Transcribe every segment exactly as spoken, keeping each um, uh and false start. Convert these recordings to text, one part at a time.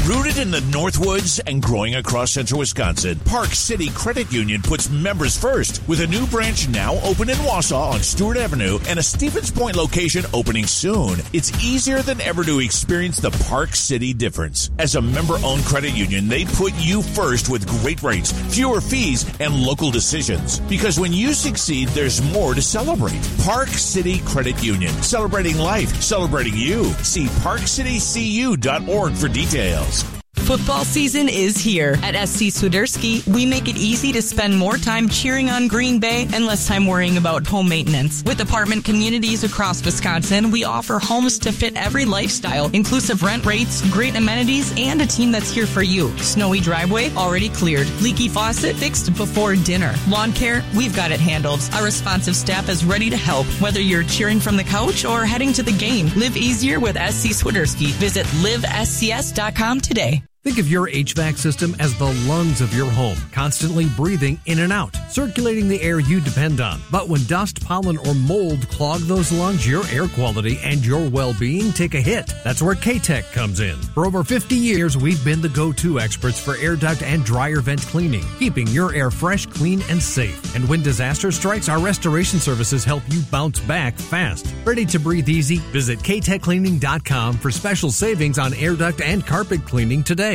Rooted in the Northwoods and growing across central Wisconsin, Park City Credit Union puts members first with a new branch now open in Wausau on Stewart Avenue and a Stevens Point location opening soon. It's easier than ever to experience the Park City difference. As a member-owned credit union, they put you first with great rates, fewer fees, and local decisions. Because when you succeed, there's more to celebrate. Park City Credit Union. Celebrating life. Celebrating you. See park city c u dot org for details. Football season is here. At S C Swiderski, we make it easy to spend more time cheering on Green Bay and less time worrying about home maintenance. With apartment communities across Wisconsin, we offer homes to fit every lifestyle, inclusive rent rates, great amenities, and a team that's here for you. Snowy driveway, already cleared. Leaky faucet, fixed before dinner. Lawn care, we've got it handled. Our responsive staff is ready to help. Whether you're cheering from the couch or heading to the game, live easier with S C Swiderski. Visit live s c s dot com today. Think of your H V A C system as the lungs of your home, constantly breathing in and out, circulating the air you depend on. But when dust, pollen, or mold clog those lungs, your air quality and your well-being take a hit. That's where K-Tech comes in. For over fifty years, we've been the go-to experts for air duct and dryer vent cleaning, keeping your air fresh, clean, and safe. And when disaster strikes, our restoration services help you bounce back fast. Ready to breathe easy? Visit k tech cleaning dot com for special savings on air duct and carpet cleaning today.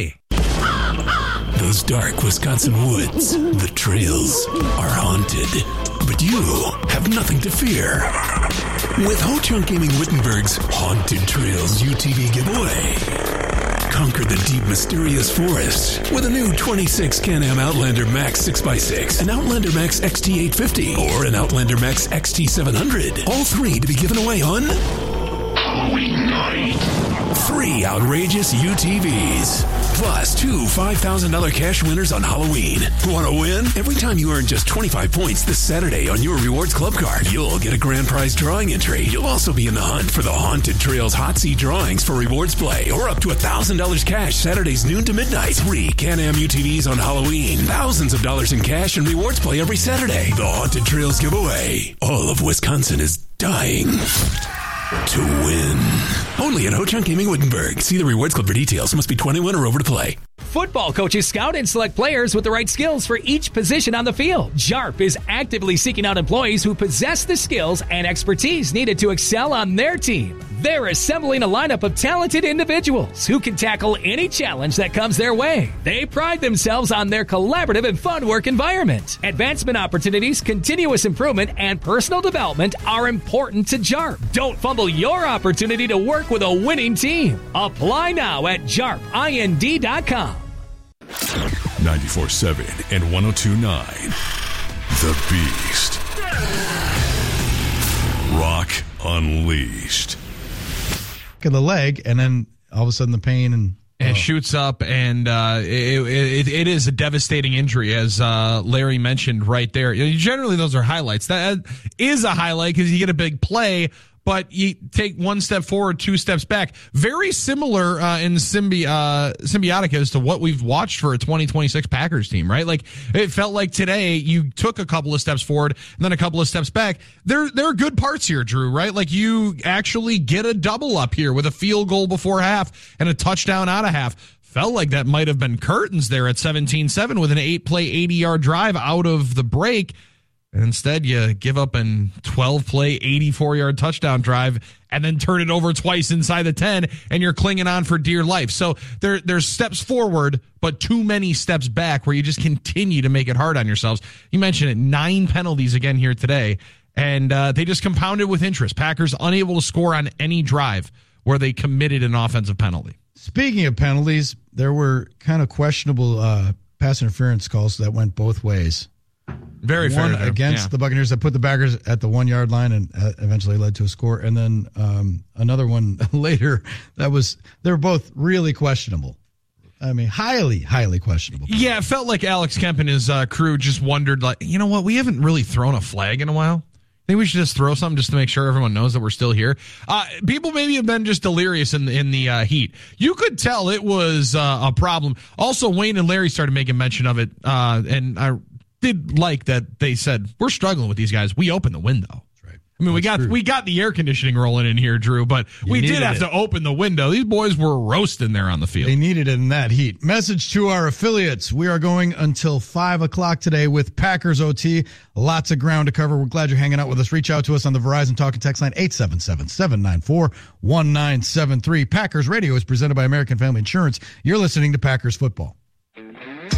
Those dark Wisconsin woods, the trails, are haunted. But you have nothing to fear. With Ho-Chunk Gaming Wittenberg's Haunted Trails U T V giveaway. Conquer the deep, mysterious forest with a new twenty-six Can-Am Outlander Max six by six, an Outlander Max X T eight fifty, or an Outlander Max X T seven hundred. All three to be given away on Halloween night. Three outrageous U T Vs. Plus two five thousand dollars cash winners on Halloween. Want to win? Every time you earn just twenty-five points this Saturday on your Rewards Club card, you'll get a grand prize drawing entry. You'll also be in the hunt for the Haunted Trails Hot Seat drawings for rewards play, or up to one thousand dollars cash Saturdays noon to midnight. Three Can-Am U T Vs on Halloween. Thousands of dollars in cash and rewards play every Saturday. The Haunted Trails giveaway. All of Wisconsin is dying to win. Only at Ho-Chunk Gaming Wittenberg. See the Rewards Club for details. Must be twenty-one or over to play. Football coaches scout and select players with the right skills for each position on the field. J A R P is actively seeking out employees who possess the skills and expertise needed to excel on their team. They're assembling a lineup of talented individuals who can tackle any challenge that comes their way. They pride themselves on their collaborative and fun work environment. Advancement opportunities, continuous improvement, and personal development are important to J A R P. Don't fumble your opportunity to work with a winning team. Apply now at j a r p ind dot com. ninety-four seven and one oh two point nine. The Beast. Rock Unleashed. In the leg, and then all of a sudden the pain and and oh. it shoots up, and uh, it, it, it is a devastating injury, as uh, Larry mentioned right there. Generally, those are highlights. That is a highlight because you get a big play, but you take one step forward, two steps back. Very similar uh, in symbi- uh, symbiotic as to what we've watched for a twenty twenty-six Packers team, right? Like, it felt like today you took a couple of steps forward and then a couple of steps back. There, there are good parts here, Drew, right? Like, you actually get a double up here with a field goal before half and a touchdown out of half. Felt like that might have been curtains there at seventeen seven with an eight-play, eighty-yard drive out of the break. And instead, you give up a twelve-play, eighty-four-yard touchdown drive and then turn it over twice inside the ten, and you're clinging on for dear life. So there, there's steps forward, but too many steps back where you just continue to make it hard on yourselves. You mentioned it, nine penalties again here today, and uh, they just compounded with interest. Packers unable to score on any drive where they committed an offensive penalty. Speaking of penalties, there were kind of questionable uh, pass interference calls that went both ways. Very fair. One against yeah. the Buccaneers that put the Packers at the one yard line and uh, eventually led to a score. And then um, another one later that was, they were both really questionable. I mean, highly, highly questionable. Yeah, it felt like Alex Kemp and his uh, crew just wondered, like, you know what, we haven't really thrown a flag in a while. I think we should just throw something just to make sure everyone knows that we're still here. Uh, people maybe have been just delirious in the, in the uh, heat. You could tell it was uh, a problem. Also, Wayne and Larry started making mention of it, uh, and I did like that they said, we're struggling with these guys. We opened the window. That's right. I mean, we That's got true. we got the air conditioning rolling in here, Drew, but You we did needed have it. to open the window. These boys were roasting there on the field. They needed it in that heat. Message to our affiliates. We are going until five o'clock today with Packers O T. Lots of ground to cover. We're glad you're hanging out with us. Reach out to us on the Verizon Talk and Text line eight seven seven, seven nine four, one nine seven three. Packers Radio is presented by American Family Insurance. You're listening to Packers Football.